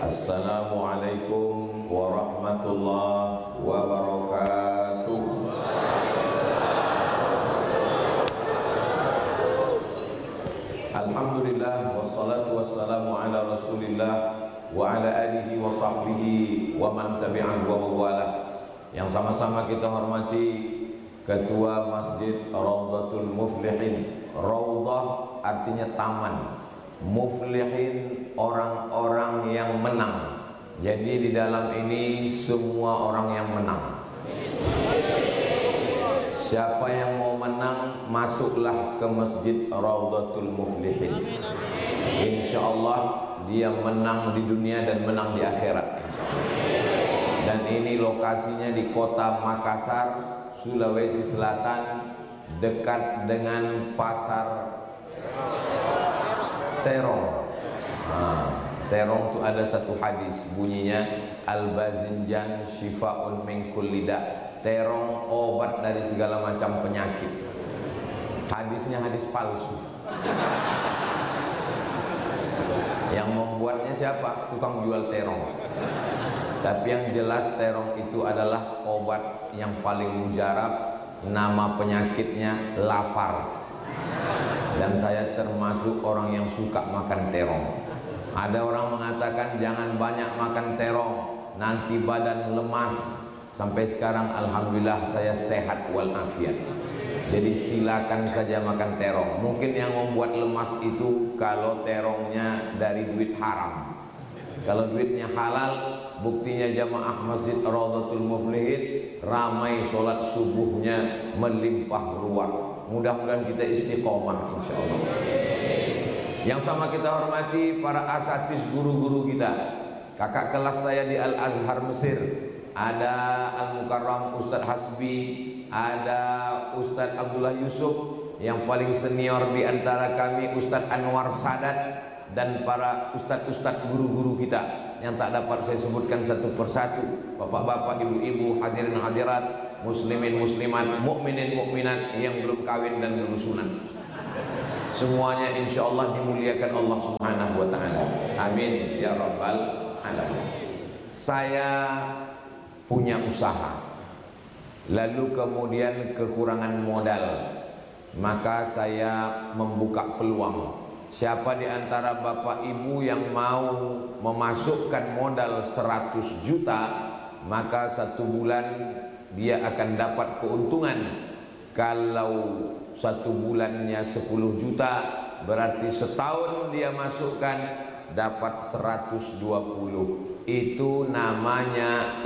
Assalamualaikum warahmatullahi wabarakatuh. Alhamdulillah wassalatu wassalamu ala Rasulillah wa ala alihi wa sahbihi wa man tabi'ahu wa mawala. Yang sama-sama kita hormati Ketua Masjid Raudhatul Muflihin. Raudhah artinya taman, muflihin orang-orang yang menang. Jadi di dalam ini semua orang yang menang. Siapa yang mau menang, masuklah ke Masjid Raudhatul Muflihin. Insyaallah dia menang di dunia dan menang di akhirat, insyaallah. Dan ini lokasinya di kota Makassar, Sulawesi Selatan, dekat dengan pasar Terong. Terong itu ada satu hadis bunyinya al-bazinjan syifa'un min kulli da'. Terong obat dari segala macam penyakit. Hadisnya hadis palsu. Yang membuatnya siapa? Tukang jual terong. Tapi yang jelas terong itu adalah obat yang paling mujarab. Nama penyakitnya lapar. Dan saya termasuk orang yang suka makan terong. Ada orang mengatakan jangan banyak makan terong, nanti badan lemas. Sampai sekarang alhamdulillah saya sehat walafiat. Jadi silakan saja makan terong. Mungkin yang membuat lemas itu kalau terongnya dari duit haram. Kalau duitnya halal, buktinya jamaah Masjid Raudhatul Muflihin ramai sholat subuhnya melimpah ruah. Mudah-mudahan kita istiqomah insyaallah. Yang sama kita hormati para asatiz, guru-guru kita. Kakak kelas saya di Al-Azhar Mesir, ada Al-Mukarram Ustadz Hasbi, ada Ustadz Abdullah Yusuf, yang paling senior di antara kami Ustadz Anwar Sadat, dan para ustadz-ustadz guru-guru kita yang tak dapat saya sebutkan satu persatu. Bapak-bapak, ibu-ibu, hadirin hadirat, muslimin muslimat, mukminin mukminat yang belum kawin dan belum sunat, semuanya insyaallah dimuliakan Allah Subhanahu wa taala. Amin ya rabbal alamin. Saya punya usaha, lalu kemudian kekurangan modal, maka saya membuka peluang. Siapa di antara bapak ibu yang mau memasukkan modal 100 juta, maka satu bulan dia akan dapat keuntungan. Kalau satu bulannya 10 juta, berarti setahun dia masukkan dapat 120. Itu namanya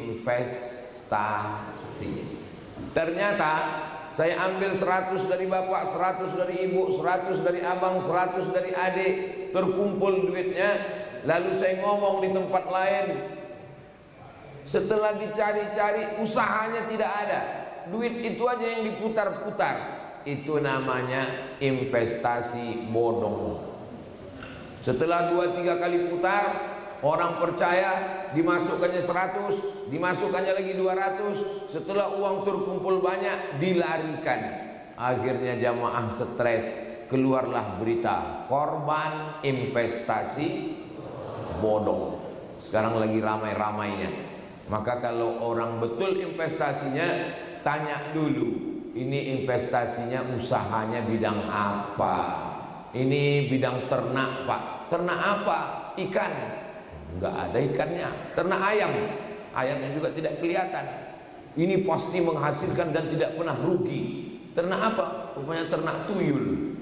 investasi. Ternyata saya ambil 100 dari bapak, 100 dari ibu, 100 dari abang, 100 dari adik, terkumpul duitnya. Lalu saya ngomong di tempat lain, setelah dicari-cari usahanya tidak ada, duit itu aja yang diputar-putar. Itu namanya investasi bodong. Setelah 2-3 kali putar, orang percaya, dimasukkannya 100, dimasukkannya lagi 200. Setelah uang terkumpul banyak, dilarikan. Akhirnya jamaah stres, keluarlah berita korban investasi bodong. Sekarang lagi ramai-ramainya. Maka kalau orang betul investasinya, tanya dulu, ini investasinya usahanya bidang apa? Ini bidang ternak pak. Ternak apa? Ikan. Enggak ada ikannya. Ternak ayam, ayamnya juga tidak kelihatan. Ini pasti menghasilkan dan tidak pernah rugi. Ternak apa? Rupanya ternak tuyul.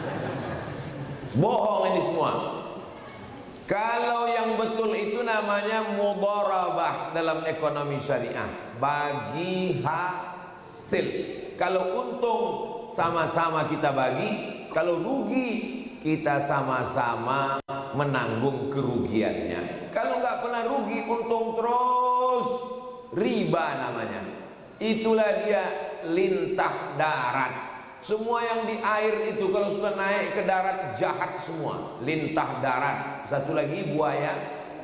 Bohong ini semua. Kalau yang betul itu namanya mudharabah dalam ekonomi syariah, bagi hasil. Kalau untung sama-sama kita bagi, kalau rugi kita sama-sama menanggung kerugiannya. Kalau nggak pernah rugi, untung terus, riba namanya. Itulah dia lintah darat. Semua yang di air itu kalau sudah naik ke darat jahat semua. Lintah darat. Satu lagi buaya.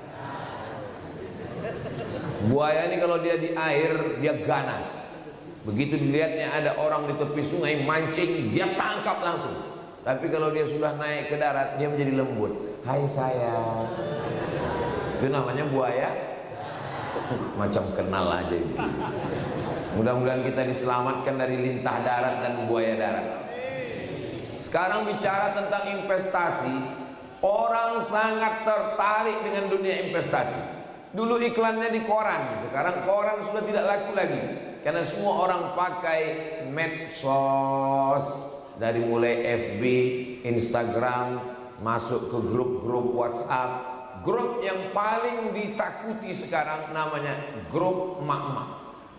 Buaya ini kalau dia di air dia ganas. Begitu dilihatnya ada orang di tepi sungai mancing, dia tangkap langsung. Tapi kalau dia sudah naik ke darat, dia menjadi lembut. Hai sayang, Itu namanya buaya. Macam kenal aja ini. Mudah-mudahan kita diselamatkan dari lintah darat dan buaya darat. Sekarang bicara tentang investasi, orang sangat tertarik dengan dunia investasi. Dulu iklannya di koran, sekarang koran sudah tidak laku lagi, karena semua orang pakai medsos, dari mulai FB, Instagram, masuk ke grup-grup WhatsApp. Grup yang paling ditakuti sekarang namanya grup mak-mak.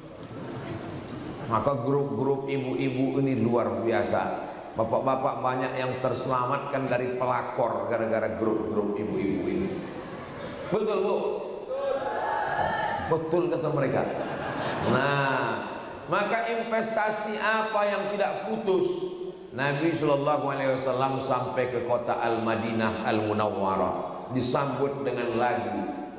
Maka grup-grup ibu-ibu ini luar biasa. Bapak-bapak banyak yang terselamatkan dari pelakor gara-gara grup-grup ibu-ibu ini. Betul bu? Betul kata mereka. Nah, maka investasi apa yang tidak putus? Nabi SAW sampai ke kota Al-Madinah Al-Munawwarah, disambut dengan lagu